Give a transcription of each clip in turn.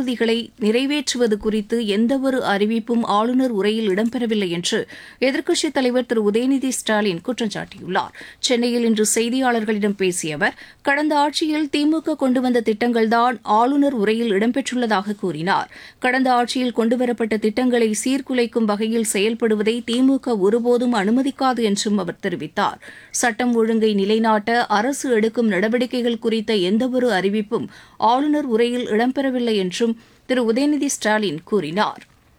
வாக்குறுதிகளை நிறைவேற்றுவது குறித்து எந்தவொரு அறிவிப்பும் ஆளுநர் உரையில் இடம்பெறவில்லை என்று எதிர்க்கட்சித் தலைவர் திரு உதயநிதி ஸ்டாலின் குற்றம் சாட்டியுள்ளார். சென்னையில் இன்று செய்தியாளர்களிடம் பேசிய அவர், கடந்த ஆட்சியில் திமுக கொண்டு வந்த திட்டங்கள்தான் ஆளுநர் உரையில் இடம்பெற்றுள்ளதாக கூறினார். கடந்த ஆட்சியில் கொண்டுவரப்பட்ட திட்டங்களை சீர்குலைக்கும் வகையில் செயல்படுவதை திமுக ஒருபோதும் அனுமதிக்காது என்றும் அவர் தெரிவித்தார். சட்டம் ஒழுங்கை நிலைநாட்ட அரசு எடுக்கும் நடவடிக்கைகள் குறித்த எந்தவொரு அறிவிப்பும் ஆளுநர் உரையில் இடம்பெறவில்லை என்றும் திரு உதயநிதி ஸ்டாலின் கூறினார்.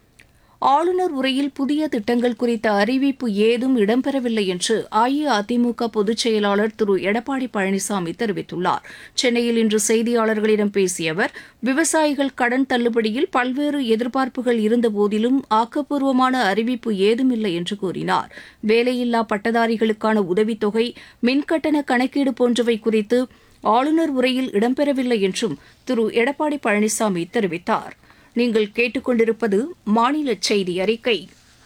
ஆளுநர் உரையில் புதிய திட்டங்கள் குறித்த அறிவிப்பு ஏதும் இடம்பெறவில்லை என்று அஇஅதிமுக பொதுச் செயலாளர் திரு எடப்பாடி பழனிசாமி தெரிவித்துள்ளார். சென்னையில் இன்று செய்தியாளர்களிடம் பேசிய அவர், விவசாயிகள் கடன் தள்ளுபடியில் பல்வேறு எதிர்பார்ப்புகள் இருந்தபோதிலும் ஆக்கப்பூர்வமான அறிவிப்பு ஏதுமில்லை என்று கூறினார். வேலையில்லா பட்டதாரிகளுக்கான உதவித்தொகை, மின்கட்டண கணக்கீடு போன்றவை குறித்து ஆளுநர் உரையில் இடம்பெறவில்லை என்றும் திரு எடப்பாடி பழனிசாமி தெரிவித்தார். நீங்கள் கேட்டுக்கொண்டிருப்பது மாநில செய்தி அறிக்கை.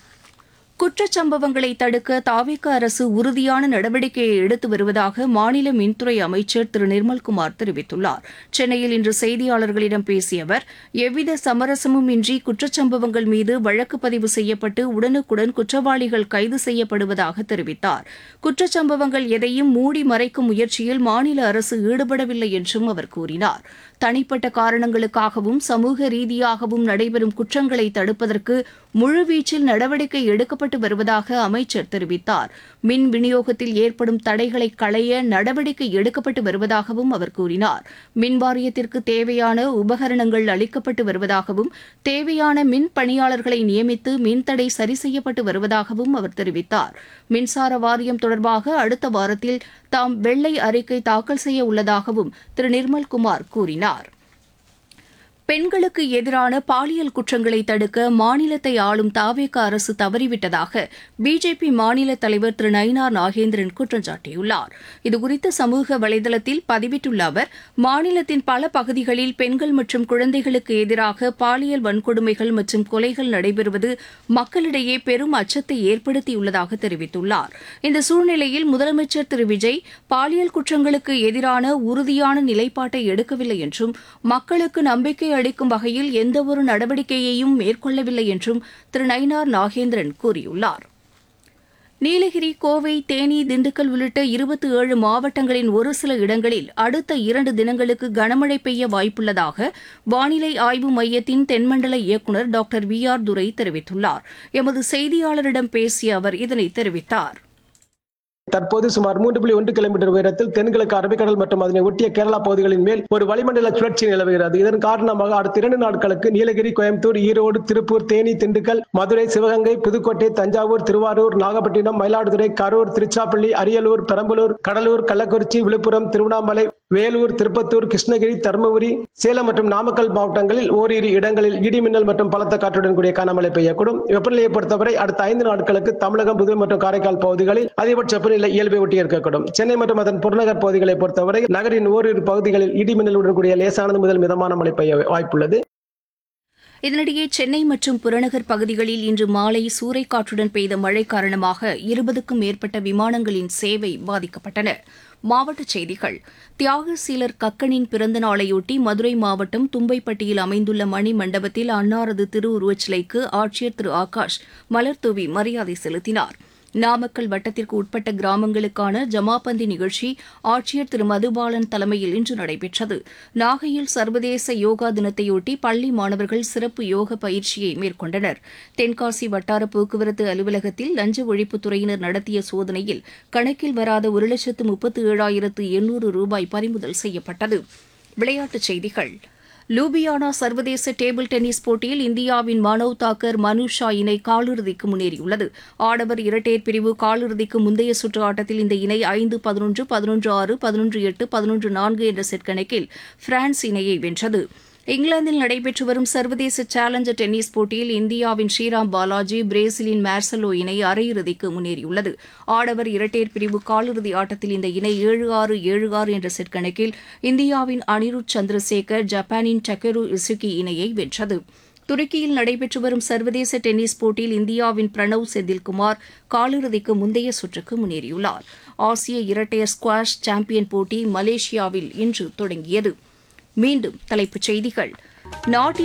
குற்றச்சம்பவங்களை தடுக்க தாவேக அரசு உறுதியான நடவடிக்கையை எடுத்து வருவதாக மாநில மின்துறை அமைச்சர் திரு நிர்மல்குமார் தெரிவித்துள்ளார். சென்னையில் இன்று செய்தியாளர்களிடம் பேசிய அவர், எவ்வித சமரசமும் இன்றி குற்றச்சம்பவங்கள் மீது வழக்கு பதிவு செய்யப்பட்டு உடனுக்குடன் குற்றவாளிகள் கைது செய்யப்படுவதாக தெரிவித்தார். குற்றச்சம்பவங்கள் எதையும் மூடி மறைக்கும் முயற்சியில் மாநில அரசு ஈடுபடவில்லை என்றும் அவர் கூறினார். தனிப்பட்ட காரணங்களுக்காகவும் சமூக ரீதியாகவும் நடைபெறும் குற்றங்களை தடுப்பதற்கு முழுவீச்சில் நடவடிக்கை எடுக்கப்பட்டு வருவதாக அமைச்சர் தெரிவித்தார். மின் விநியோகத்தில் ஏற்படும் தடைகளை களைய நடவடிக்கை எடுக்கப்பட்டு வருவதாகவும் அவர் கூறினார். மின் வாரியத்திற்கு தேவையான உபகரணங்கள் அளிக்கப்பட்டு வருவதாகவும் தேவையான மின் பணியாளர்களை நியமித்து மின்தடை சரி செய்யப்பட்டு வருவதாகவும் அவர் தெரிவித்தார். மின்சார வாரியம் தொடர்பாக அடுத்த வாரத்தில் தாம் வெள்ளை அறிக்கை தாக்கல் செய்ய உள்ளதாகவும் திரு நிர்மல்குமார் கூறினார். பெண்களுக்கு எதிரான பாலியல் குற்றங்களை தடுக்க மாநிலத்தை ஆளும் தாவேக அரசு தவறிவிட்டதாக பிஜேபி மாநில தலைவர் திரு நயினார் நாகேந்திரன் குற்றம் சாட்டியுள்ளார். இதுகுறித்து சமூக வலைதளத்தில் பதிவிட்டுள்ள அவர், மாநிலத்தின் பல பகுதிகளில் பெண்கள் மற்றும் குழந்தைகளுக்கு எதிராக பாலியல் வன்கொடுமைகள் மற்றும் கொலைகள் நடைபெறுவது மக்களிடையே பெரும் அச்சத்தை ஏற்படுத்தியுள்ளதாக தெரிவித்துள்ளார். இந்த சூழ்நிலையில் முதலமைச்சர் திரு விஜய் பாலியல் குற்றங்களுக்கு எதிரான உறுதியான நிலைப்பாட்டை எடுக்கவில்லை என்றும் மக்களுக்கு நம்பிக்கை அளிக்கும் வகையில் எந்தவொரு நடவடிக்கையையும் மேற்கொள்ளவில்லை என்றும் திரு நயினார் நாகேந்திரன் கூறியுள்ளார். நீலகிரி, கோவை, தேனி, திண்டுக்கல் உள்ளிட்ட 27 மாவட்டங்களின் ஒரு சில இடங்களில் அடுத்த 2 தினங்களுக்கு கனமழை பெய்ய வாய்ப்புள்ளதாக வானிலை ஆய்வு மையத்தின் தென்மண்டல இயக்குநர் டாக்டர் VR துரை தெரிவித்துள்ளார். எமது செய்தியாளரிடம் பேசிய அவர் இதனை தெரிவித்தார். தற்போது சுமார் 3.1 கிலோமீட்டர் உயரத்தில் தென்கிழக்கு அரபிக்கடல் மற்றும் அதனை ஒட்டிய கேரளா பகுதிகளின் மேல் ஒரு வளிமண்டல சுழற்சி நிலவுகிறது. இதன் காரணமாக அடுத்த 2 நாட்களுக்கு நீலகிரி, கோயம்புத்தூர், ஈரோடு, திருப்பூர், தேனி, திண்டுக்கல், மதுரை, சிவகங்கை, புதுக்கோட்டை, தஞ்சாவூர், திருவாரூர், நாகப்பட்டினம், மயிலாடுதுறை, கரூர், திருச்சிராப்பள்ளி, அரியலூர், பெரம்பலூர், கடலூர், கள்ளக்குறிச்சி, விழுப்புரம், திருவண்ணாமலை, வேலூர், திருப்பத்தூர், கிருஷ்ணகிரி, தருமபுரி, சேலம் மற்றும் நாமக்கல் மாவட்டங்களில் ஓரிரு இடங்களில் இடிமின்னல் மற்றும் பலத்த காற்றுடன் கூடிய கனமழை பெய்யக்கூடும். வெப்பநிலையை பொறுத்தவரை அடுத்த 5 நாட்களுக்கு தமிழகம், புதுவை மற்றும் காரைக்கால் பகுதிகளில் அதிகபட்ச வெப்பநிலை இயல்பை ஒட்டி இருக்கக்கூடும். சென்னை மற்றும் அதன் புறநகர் பகுதிகளை பொறுத்தவரை நகரின் ஓரிரு பகுதிகளில் இடிமின்னலுடன் கூடிய லேசானது முதல் மிதமான மழை பெய்ய வாய்ப்புள்ளது. இதனிடையே சென்னை மற்றும் புறநகர் பகுதிகளில் இன்று மாலை சூறைக்காற்றுடன் பெய்த மழை காரணமாக 20க்கும் மேற்பட்ட விமானங்களின் சேவை பாதிக்கப்பட்டன. மாவட்டச் செய்திகள். தியாகசீலர் கக்கனின் பிறந்த நாளையொட்டி மதுரை மாவட்டம் தும்பைப்பட்டியில் அமைந்துள்ள மணி மண்டபத்தில் அன்னாரது திருவுருவச் சிலைக்கு ஆட்சியர் திரு ஆகாஷ் மலர்தூவி மரியாதை செலுத்தினார். நாமக்கல் வட்டத்திற்கு உட்பட்ட கிராமங்களுக்கான ஜமாபந்தி நிகழ்ச்சி ஆட்சியர் திரு மதுபாலன் தலைமையில் இன்று நடைபெற்றது. நாகையில் சர்வதேச யோகா தினத்தையொட்டி பள்ளி மாணவர்கள் சிறப்பு யோக பயிற்சியை மேற்கொண்டனர். தென்காசி வட்டார போக்குவரத்து அலுவலகத்தில் லஞ்ச ஒழிப்புத்துறையினர் நடத்திய சோதனையில் கணக்கில் வராத 1,37,800 ரூபாய் பறிமுதல் செய்யப்பட்டது. விளையாட்டுச் செய்திகள். லூபியானா சர்வதேச டேபிள் டென்னிஸ் போட்டியில் இந்தியாவின் மனவ் தாக்கர், மனு ஷா இணை காலிறுதிக்கு முன்னேறியுள்ளது. ஆடவர் இரட்டையர் பிரிவு காலிறுதிக்கு முந்தைய சுற்று ஆட்டத்தில் இந்த இணை 5-11, 11-6, 11-8, 11-4 என்ற செட் கணக்கில் பிரான்ஸ் இணையை வென்றது. இங்கிலாந்தில் நடைபெற்று வரும் சர்வதேச சேலஞ்சர் டென்னிஸ் போட்டியில் இந்தியாவின் ஸ்ரீராம் பாலாஜி, பிரேசிலின் மார்சலோ இணை அரையிறுதிக்கு முன்னேறியுள்ளது. ஆடவர் இரட்டையர் பிரிவு காலிறுதி ஆட்டத்தில் இந்த இணை 7-6, 7-6 என்ற செட் கணக்கில் இந்தியாவின் அனிருத் சந்திரசேகர், ஜப்பானின் டக்கெரு இசுகி இணையை வென்றது. துருக்கியில் நடைபெற்று வரும் சர்வதேச டென்னிஸ் போட்டியில் இந்தியாவின் பிரணவ் செந்தில்குமார் காலிறுதிக்கு முந்தைய சுற்றுக்கு முன்னேறியுள்ளார். ஆசிய இரட்டையர் ஸ்குவாஷ் சாம்பியன் போட்டி மலேசியாவில் இன்று தொடங்கியது. மீண்டும் தலைப்புச் செய்திகள். நாட்டின்